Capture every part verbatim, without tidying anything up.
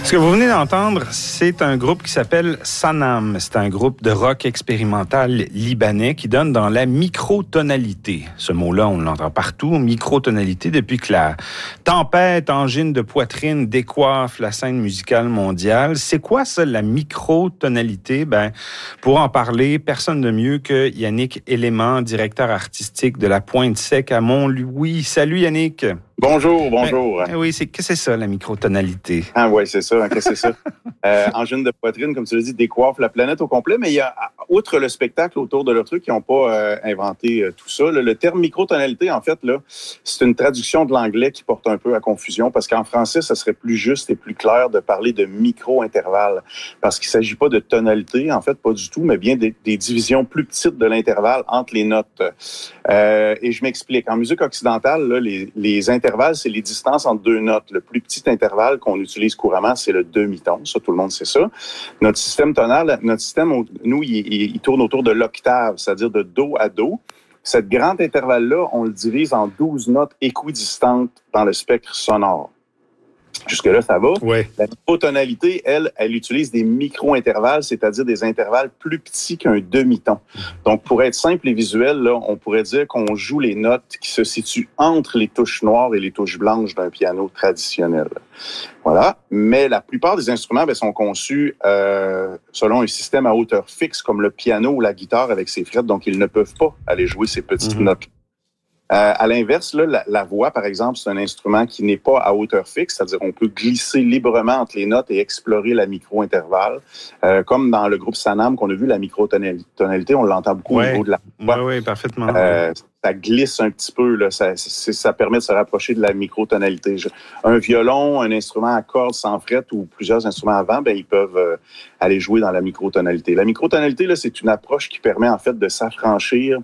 Ce que vous venez d'entendre, c'est un groupe qui s'appelle Sanam. C'est un groupe de rock expérimental libanais qui donne dans la microtonalité. Ce mot-là, on l'entend partout, microtonalité, depuis que la tempête, angine de poitrine décoiffe la scène musicale mondiale. C'est quoi ça, la microtonalité? Ben, pour en parler, personne de mieux que Yannick Élément, directeur artistique de la Pointe Sec à Mont-Louis. Salut Yannick! Bonjour, bonjour. Ben, oui, c'est, qu'est-ce que c'est ça, la microtonalité? Ah oui, c'est ça, qu'est-ce que c'est ça? euh, angine de poitrine, comme tu l'as dit, décoiffe la planète au complet, mais il y a, outre le spectacle autour de leur truc, ils n'ont pas euh, inventé euh, tout ça. Le, le terme microtonalité, en fait, là, c'est une traduction de l'anglais qui porte un peu à confusion, parce qu'en français, ça serait plus juste et plus clair de parler de micro-intervalle, parce qu'il ne s'agit pas de tonalité, en fait, pas du tout, mais bien des, des divisions plus petites de l'intervalle entre les notes. Euh, et je m'explique. En musique occidentale, là, les, les intervalles, c'est les distances entre deux notes. Le plus petit intervalle qu'on utilise couramment, c'est le demi-ton. Ça, tout le monde sait ça. Notre système tonal, notre système, nous, il, il, il tourne autour de l'octave, c'est-à-dire de do à do. Cette grande intervalle-là, on le divise en douze notes équidistantes dans le spectre sonore. Jusque-là, ça va. Ouais. La microtonalité, elle, elle utilise des micro-intervalles, c'est-à-dire des intervalles plus petits qu'un demi-ton. Donc, pour être simple et visuel, là, on pourrait dire qu'on joue les notes qui se situent entre les touches noires et les touches blanches d'un piano traditionnel. Voilà. Mais la plupart des instruments ben, sont conçus euh, selon un système à hauteur fixe, comme le piano ou la guitare avec ses frettes. Donc, ils ne peuvent pas aller jouer ces petites mm-hmm. notes. Euh, à l'inverse, là, la, la voix, par exemple, c'est un instrument qui n'est pas à hauteur fixe, c'est-à-dire on peut glisser librement entre les notes et explorer la micro-intervalle. Euh, comme dans le groupe Sanam qu'on a vu, la microtonalité, on l'entend beaucoup ouais. au niveau de la voix. Oui, oui, parfaitement. Euh, ça glisse un petit peu, là, ça, ça permet de se rapprocher de la microtonalité. Un violon, un instrument à cordes sans frettes ou plusieurs instruments à vent, ben, ils peuvent euh, aller jouer dans la microtonalité. La microtonalité, là, c'est une approche qui permet en fait de s'affranchir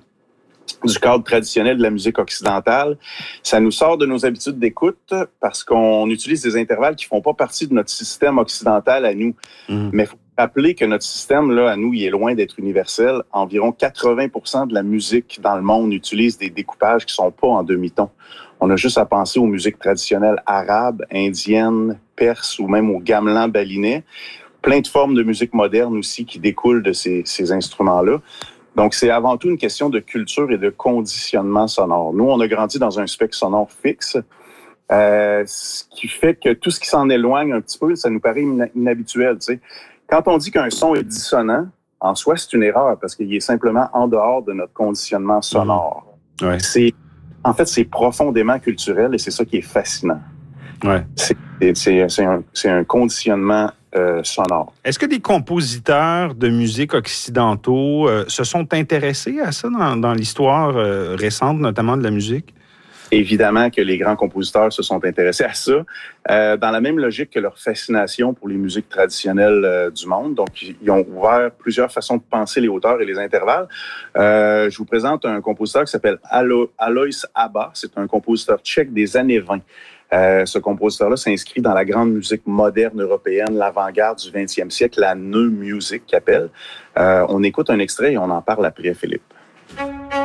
du cadre traditionnel de la musique occidentale. Ça nous sort de nos habitudes d'écoute parce qu'on utilise des intervalles qui font pas partie de notre système occidental à nous. Mmh. Mais il faut rappeler que notre système, là, à nous, il est loin d'être universel. Environ quatre-vingts pour cent de la musique dans le monde utilise des découpages qui sont pas en demi-ton. On a juste à penser aux musiques traditionnelles arabes, indiennes, perses ou même au gamelan balinais. Plein de formes de musique moderne aussi qui découlent de ces, ces instruments-là. Donc, c'est avant tout une question de culture et de conditionnement sonore. Nous, on a grandi dans un spectre sonore fixe, euh, ce qui fait que tout ce qui s'en éloigne un petit peu, ça nous paraît inhabituel. Tu sais. Quand on dit qu'un son est dissonant, en soi, c'est une erreur parce qu'il est simplement en dehors de notre conditionnement sonore. Mmh. Ouais. C'est, en fait, c'est profondément culturel et c'est ça qui est fascinant. Ouais. C'est, c'est, c'est, un, c'est un conditionnement Euh, sonore. Est-ce que des compositeurs de musique occidentaux euh, se sont intéressés à ça dans, dans l'histoire euh, récente, notamment de la musique? Évidemment que les grands compositeurs se sont intéressés à ça, euh, dans la même logique que leur fascination pour les musiques traditionnelles euh, du monde. Donc, ils ont ouvert plusieurs façons de penser les hauteurs et les intervalles. Euh, je vous présente un compositeur qui s'appelle Alo- Alois Abba. C'est un compositeur tchèque des années vingt. Euh, ce compositeur-là s'inscrit dans la grande musique moderne européenne, l'avant-garde du vingtième siècle, la new music qu'appelle. Euh, on écoute un extrait et on en parle après, Philippe.